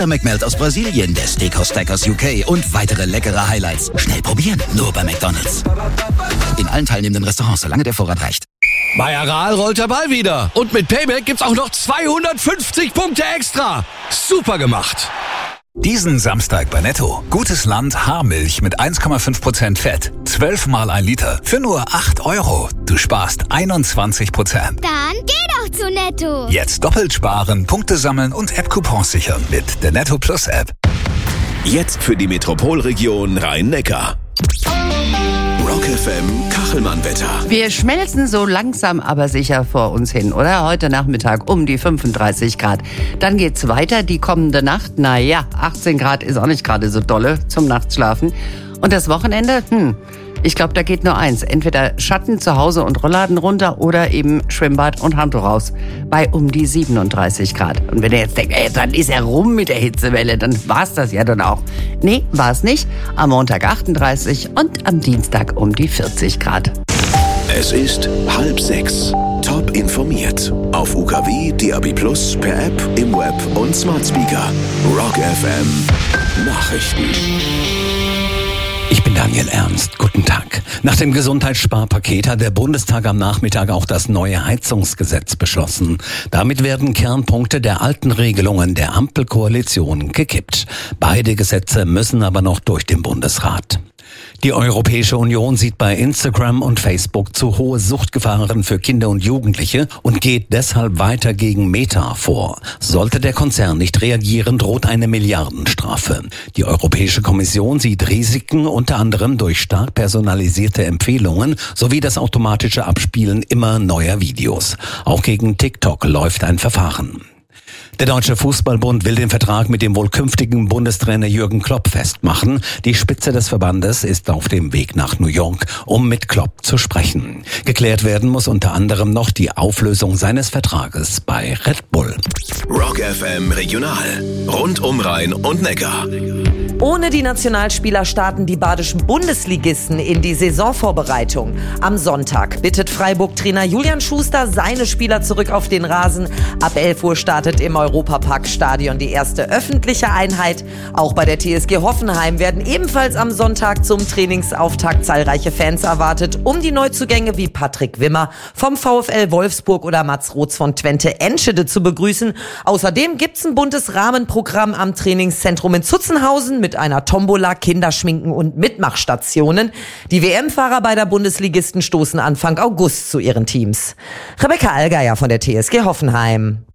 Der McMelt aus Brasilien, der Steakhouse Stack aus UK und weitere leckere Highlights. Schnell probieren, nur bei McDonald's. In allen teilnehmenden Restaurants, solange der Vorrat reicht. Bei Aral rollt der Ball wieder. Und mit Payback gibt's auch noch 250 Punkte extra. Super gemacht. Diesen Samstag bei Netto. Gutes Land Haarmilch mit 1,5% Fett. 12 mal 1 Liter für nur 8 €. Du sparst 21%. Dann geh doch zu Netto. Jetzt doppelt sparen, Punkte sammeln und App-Coupons sichern mit der Netto Plus App. Jetzt für die Metropolregion Rhein-Neckar. Rock FM Kachelmann-Wetter. Wir schmelzen so langsam aber sicher vor uns hin, oder? Heute Nachmittag um die 35 Grad. Dann geht's weiter die kommende Nacht. 18 Grad ist auch nicht gerade so dolle zum Nachtschlafen. Und das Wochenende? Ich glaube, da geht nur eins. Entweder Schatten zu Hause und Rollladen runter oder eben Schwimmbad und Handtuch raus. Bei um die 37 Grad. Und wenn ihr jetzt denkt, dann ist er rum mit der Hitzewelle, dann war's das ja dann auch. Nee, war's nicht. Am Montag 38 und am Dienstag um die 40 Grad. Es ist 5:30. Top informiert. Auf UKW, DAB+, per App, im Web und Smart Speaker. Rock FM Nachrichten. Ich bin Daniel Ernst. Guten Tag. Nach dem Gesundheitssparpaket hat der Bundestag am Nachmittag auch das neue Heizungsgesetz beschlossen. Damit werden Kernpunkte der alten Regelungen der Ampelkoalition gekippt. Beide Gesetze müssen aber noch durch den Bundesrat. Die Europäische Union sieht bei Instagram und Facebook zu hohe Suchtgefahren für Kinder und Jugendliche und geht deshalb weiter gegen Meta vor. Sollte der Konzern nicht reagieren, droht eine Milliardenstrafe. Die Europäische Kommission sieht Risiken unter anderem durch stark personalisierte Empfehlungen sowie das automatische Abspielen immer neuer Videos. Auch gegen TikTok läuft ein Verfahren. Der Deutsche Fußballbund will den Vertrag mit dem wohl künftigen Bundestrainer Jürgen Klopp festmachen. Die Spitze des Verbandes ist auf dem Weg nach New York, um mit Klopp zu sprechen. Geklärt werden muss unter anderem noch die Auflösung seines Vertrages bei Red Bull. Rock FM Regional. Rund um Rhein und Neckar. Ohne die Nationalspieler starten die badischen Bundesligisten in die Saisonvorbereitung. Am Sonntag bittet Freiburg-Trainer Julian Schuster seine Spieler zurück auf den Rasen. Ab 11 Uhr startet im Europapark-Stadion die erste öffentliche Einheit. Auch bei der TSG Hoffenheim werden ebenfalls am Sonntag zum Trainingsauftakt zahlreiche Fans erwartet, um die Neuzugänge wie Patrick Wimmer vom VfL Wolfsburg oder Mats Roths von Twente Enschede zu begrüßen. Außerdem gibt's ein buntes Rahmenprogramm am Trainingszentrum in Zutzenhausen mit einer Tombola, Kinderschminken und Mitmachstationen. Die WM-Fahrer beider Bundesligisten stoßen Anfang August zu ihren Teams. Rebecca Allgeier von der TSG Hoffenheim.